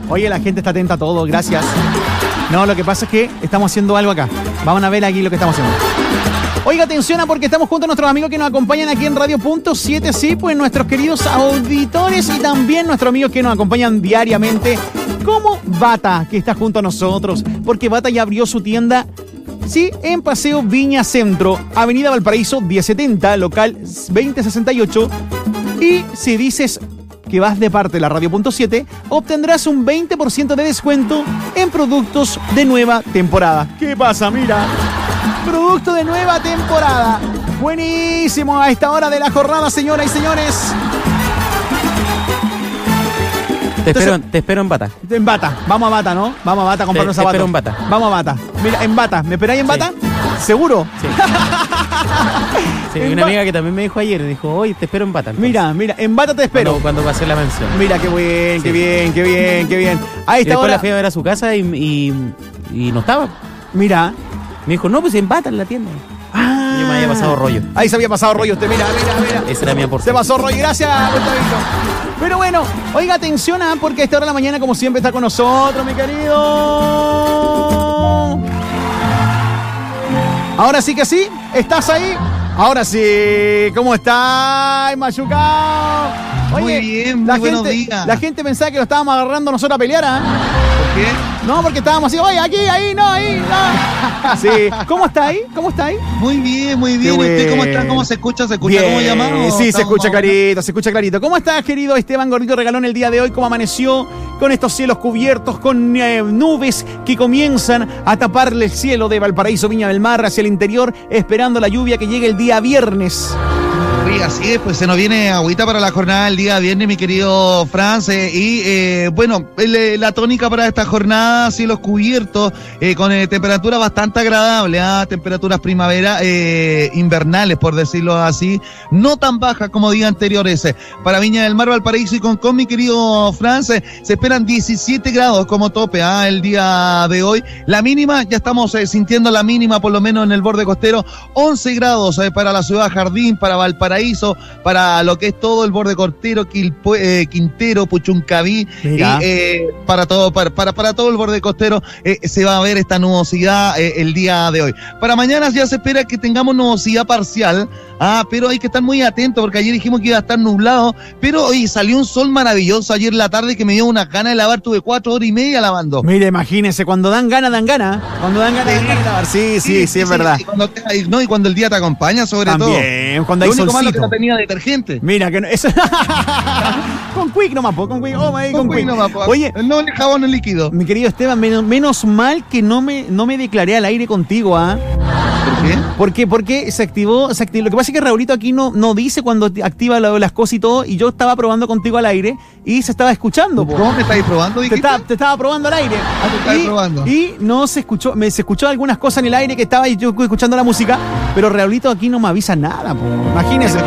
Oye, la gente está atenta a todo, gracias. No, lo que pasa es que estamos haciendo algo acá. Vamos a ver aquí lo que estamos haciendo. Oiga, atención, porque estamos junto a nuestros amigos que nos acompañan aquí en Radio.7, sí, pues nuestros queridos auditores y también nuestros amigos que nos acompañan diariamente, como Bata, que está junto a nosotros, porque Bata ya abrió su tienda, sí, en Paseo Viña Centro, Avenida Valparaíso 1070, local 2068, y si dices que vas de parte de la Radio.7, obtendrás un 20% de descuento en productos de nueva temporada. ¿Qué pasa? Mira, producto de nueva temporada. Buenísimo a esta hora de la jornada, señoras y señores. Te espero en Bata. En Bata, vamos a Bata, ¿no? Vamos a Bata a comprarnos zapatos. Te espero en Bata. Vamos a Bata. Mira, en Bata. ¿Me esperáis en Bata? ¿Seguro? Sí. Sí, una amiga que también me dijo ayer, dijo, oye, te espero en Bata. Entonces. Mira, en Bata te espero. Cuando pasé la mención. Mira, qué bien, sí. qué bien. Ahí está. Después la fui a ver a su casa y no estaba. Mira. Me dijo, no, pues en Bata en la tienda. Yo me había pasado rollo. Ahí se había pasado rollo usted, mira. Esa era mi aporte. Se pasó rollo, gracias, Gustavito. Pero bueno, oiga, atención, porque a esta hora de la mañana, como siempre, está con nosotros, mi querido. Ahora sí que sí, ¿estás ahí? Ahora sí, ¿cómo estás, Machucao? Oye, muy bien, muy buenos días. La gente pensaba que lo estábamos agarrando nosotros a pelear, ¿ah? ¿Por qué? No, porque estábamos así, oye, aquí, ahí, no. Sí, ¿cómo está ahí? Muy bien. ¿Y usted cómo está? ¿Cómo se escucha? ¿Se escucha bien. ¿Cómo llamamos? Sí, se escucha clarito. ¿Cómo estás, querido Esteban Gordito Regalón, el día de hoy? ¿Cómo amaneció con estos cielos cubiertos, con nubes que comienzan a taparle el cielo de Valparaíso, Viña del Mar, hacia el interior, esperando la lluvia que llegue el día viernes? Sí, así es, pues se nos viene agüita para la jornada del día viernes, mi querido Franz, bueno, la tónica para esta jornada, cielos cubiertos, con temperaturas bastante agradables, temperaturas primavera, invernales, por decirlo así, no tan bajas como días anteriores. Para Viña del Mar, Valparaíso y Concón, mi querido Franz, se esperan 17 grados como tope el día de hoy. La mínima, ya estamos sintiendo la mínima, por lo menos en el borde costero, 11 grados para la ciudad Jardín, para Valparaíso, para lo que es todo el borde costero, Quintero, Puchuncaví, y para todo el borde costero se va a ver esta nubosidad el día de hoy. Para mañana ya se espera que tengamos nubosidad parcial, pero hay que estar muy atentos porque ayer dijimos que iba a estar nublado, pero hoy salió un sol maravilloso ayer en la tarde que me dio unas ganas de lavar, tuve 4 horas y media lavando. Mire, imagínese, cuando dan ganas de lavar. Sí, es verdad. Y cuando el día te acompaña, sobre todo. También, cuando hay solcito. Que no tenía detergente. Mira, que no, eso. Con Quick nomás, con Quick. Con Quick nomás, Oye, no el jabón es líquido. Mi querido Esteban, menos mal que no me declaré al aire contigo, ¿Por qué? Porque se activó. Lo que pasa es que Raulito aquí no dice cuando activa las cosas y todo, y yo estaba probando contigo al aire y se estaba escuchando. ¿Cómo me estáis probando? Te estaba probando al aire. Te estabas probando. Y no se escuchó, se escuchó algunas cosas en el aire que estaba yo escuchando la música, pero Raulito aquí no me avisa nada, po. Imagínese.